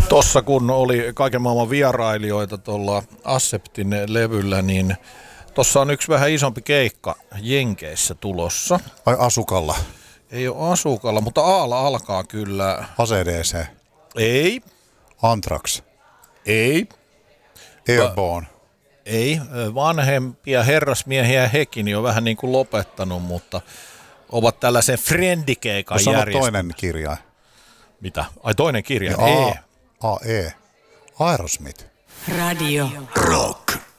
Tossa kun oli kaiken maailman vierailijoita tuolla Acceptin levyllä, niin tossa on yksi vähän isompi keikka Jenkeissä tulossa. Ai Asukalla? Ei ole Asukalla, mutta Aalla alkaa kyllä. ACDC? Ei. Anthrax? Ei. Airborne? Ei. Vanhempia herrasmiehiä hekin jo vähän niin kuin lopettanut, mutta ovat tällaisen friendikeikan järjestänyt. Toinen kirja. Mitä? Ai toinen kirja? E. Aerosmith. Radio Rock.